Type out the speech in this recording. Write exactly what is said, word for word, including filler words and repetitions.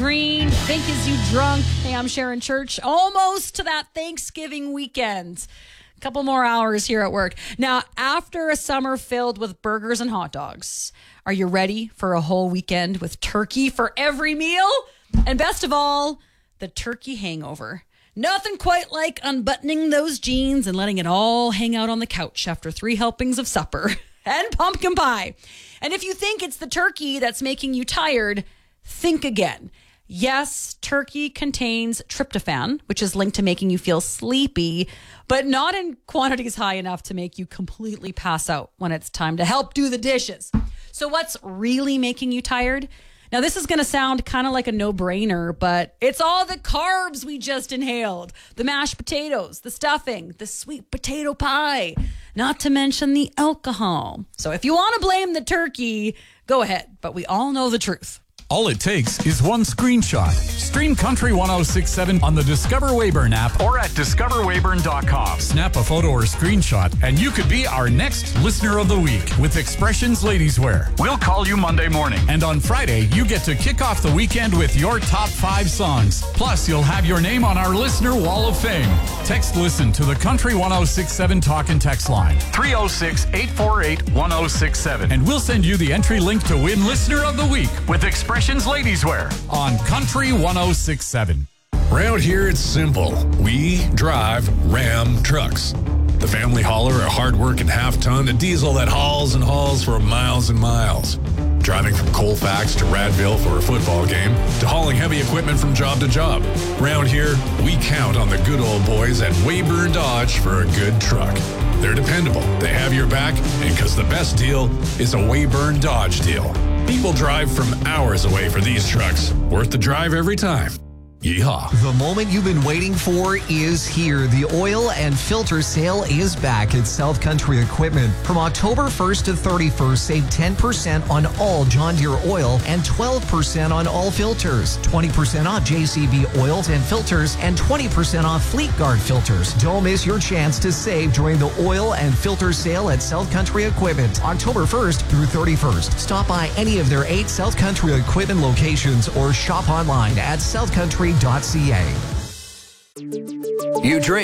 dreamed, think as you drunk. Hey, I'm Sharon Church. Almost to that Thanksgiving weekend. A couple more hours here at work. Now, after a summer filled with burgers and hot dogs, are you ready for a whole weekend with turkey for every meal? And best of all, the turkey hangover. Nothing quite like unbuttoning those jeans and letting it all hang out on the couch after three helpings of supper and pumpkin pie. And if you think it's the turkey that's making you tired, think again. Yes, turkey contains tryptophan, which is linked to making you feel sleepy, but not in quantities high enough to make you completely pass out when it's time to help do the dishes. So what's really making you tired? Now, this is going to sound kind of like a no-brainer, but it's all the carbs we just inhaled. The mashed potatoes, the stuffing, the sweet potato pie, not to mention the alcohol. So if you want to blame the turkey, go ahead, but we all know the truth. All it takes is one screenshot. Stream Country one oh six point seven on the Discover Weyburn app or at discover weyburn dot com. Snap a photo or screenshot, and you could be our next Listener of the Week with Expressions Ladies Wear. We'll call you Monday morning. And on Friday, you get to kick off the weekend with your top five songs. Plus, you'll have your name on our Listener Wall of Fame. Text LISTEN to the Country one oh six point seven talk and text line three oh six, eight four eight, one oh six seven. And we'll send you the entry link to win Listener of the Week with Expressions Ladies Wear on Country one oh six point seven. Round here, it's simple. We drive Ram trucks. The family hauler, a hard-working half-ton, a diesel that hauls and hauls for miles and miles. Driving from Colfax to Radville for a football game, to hauling heavy equipment from job to job. Round here, we count on the good old boys at Weyburn Dodge for a good truck. They're dependable, they have your back, and because the best deal is a Weyburn Dodge deal. People drive from hours away for these trucks. Worth the drive every time. Yeehaw. The moment you've been waiting for is here. The oil and filter sale is back at South Country Equipment. From October first to thirty-first, save ten percent on all John Deere oil and twelve percent on all filters. twenty percent off J C B oils and filters and twenty percent off Fleet Guard filters. Don't miss your chance to save during the oil and filter sale at South Country Equipment. October first through thirty-first. Stop by any of their eight South Country Equipment locations or shop online at south country dot c a. You drink.